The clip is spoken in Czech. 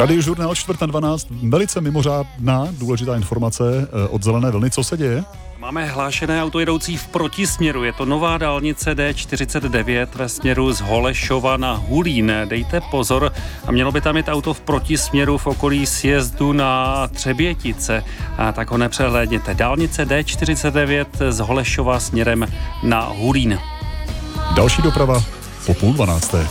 Radiožurnál 4:12, velice mimořádná, důležitá informace od Zelené vlny. Co se děje? Máme hlášené auto jedoucí v protisměru. Je to nová dálnice D49 ve směru z Holešova na Hulín. Dejte pozor, a mělo by tam jít auto v protisměru v okolí sjezdu na Třebětice. A tak ho nepřehlédněte. Dálnice D49 z Holešova směrem na Hulín. Další doprava po 11:30.